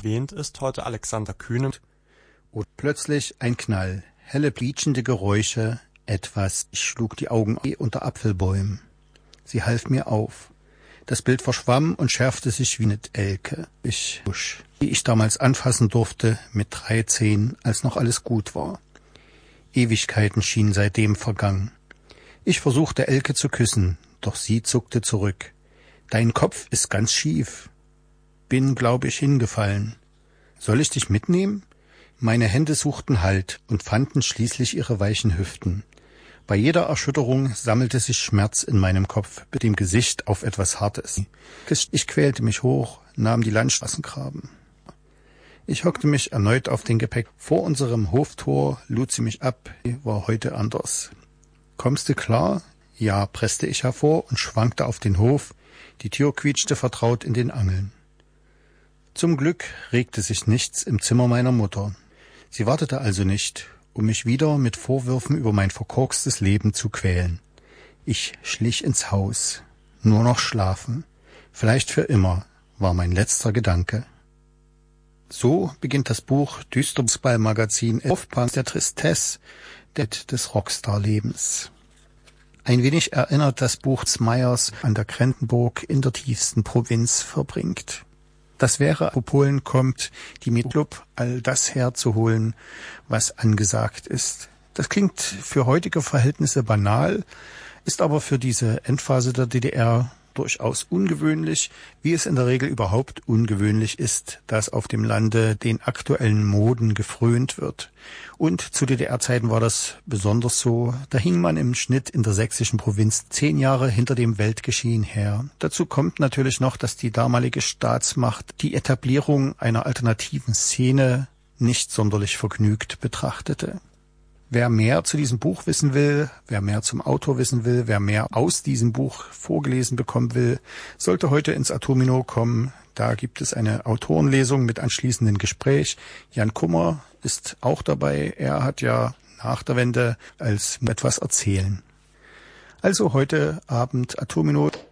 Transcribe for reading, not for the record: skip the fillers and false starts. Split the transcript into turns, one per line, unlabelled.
erwähnt, ist heute Alexander Kühne.
Und plötzlich ein Knall, helle quietschende Geräusche, etwas. Ich schlug die Augen unter Apfelbäumen. Sie half mir auf. Das Bild verschwamm und schärfte sich wie eine Elke. Die ich damals anfassen durfte, mit 13, als noch alles gut war. Ewigkeiten schienen seitdem vergangen. Ich versuchte Elke zu küssen, doch sie zuckte zurück. Dein Kopf ist ganz schief. Bin, glaube ich, hingefallen. Soll ich dich mitnehmen? Meine Hände suchten Halt und fanden schließlich ihre weichen Hüften. Bei jeder Erschütterung sammelte sich Schmerz in meinem Kopf mit dem Gesicht auf etwas Hartes. Ich quälte mich hoch, nahm die Landstraßengraben. Ich hockte mich erneut auf den Gepäck. Vor unserem Hoftor lud sie mich ab, war heute anders. Kommst du klar? Ja, presste ich hervor und schwankte auf den Hof. Die Tür quietschte vertraut in den Angeln. Zum Glück regte sich nichts im Zimmer meiner Mutter. Sie wartete also nicht, um mich wieder mit Vorwürfen über mein verkorkstes Leben zu quälen. Ich schlich ins Haus. Nur noch schlafen. Vielleicht für immer, war mein letzter Gedanke. So beginnt das Buch Düsterfußball-Magazin Aufpanz der Tristesse des Rockstar-Lebens. Ein wenig erinnert das Buch Meyers an der Krentenburg in der tiefsten Provinz verbringt. Das wäre, wo Polen kommt, die mit Club all das herzuholen, was angesagt ist. Das klingt für heutige Verhältnisse banal, ist aber für diese Endphase der DDR durchaus ungewöhnlich, wie es in der Regel überhaupt ungewöhnlich ist, dass auf dem Lande den aktuellen Moden gefrönt wird. Und zu DDR-Zeiten war das besonders so. Da hing man im Schnitt in der sächsischen Provinz 10 Jahre hinter dem Weltgeschehen her. Dazu kommt natürlich noch, dass die damalige Staatsmacht die Etablierung einer alternativen Szene nicht sonderlich vergnügt betrachtete. Wer mehr zu diesem Buch wissen will, wer mehr zum Autor wissen will, wer mehr aus diesem Buch vorgelesen bekommen will, sollte heute ins Atomino kommen. Da gibt es eine Autorenlesung mit anschließendem Gespräch. Jan Kummer ist auch dabei. Er hat ja nach der Wende als etwas erzählen. Also heute Abend Atomino.